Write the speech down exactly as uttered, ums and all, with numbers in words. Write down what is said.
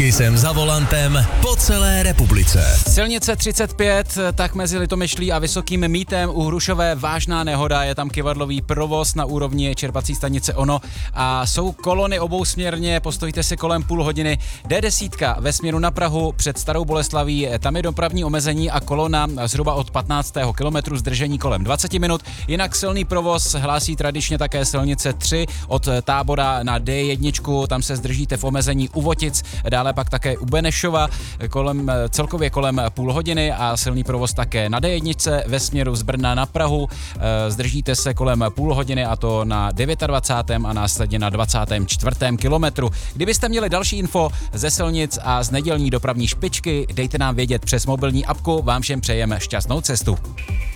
Taky jsem za volantem po celé republice. Silnice třicet pět, tak mezi Litomyšlí a Vysokým Mýtem u Hrušové vážná nehoda, je tam kyvadlový provoz na úrovni čerpací stanice Ono a jsou kolony obousměrně, postojíte si kolem půl hodiny. D deset ve směru na Prahu před Starou Boleslaví, tam je dopravní omezení a kolona zhruba od patnáctého kilometru, zdržení kolem dvacet minut. Jinak silný provoz hlásí tradičně také silnice tři od Tábora na D jedna, tam se zdržíte v omezení u Votic, dále pak také u Benešova kolem, celkově kolem půl hodiny a silný provoz také na D jedna ve směru z Brna na Prahu. Zdržíte se kolem půl hodiny a to na dvacátém devátém a následně na dvacátém čtvrtém kilometru. Kdybyste měli další info ze silnic a z nedělní dopravní špičky, dejte nám vědět přes mobilní apku, vám všem přejeme šťastnou cestu.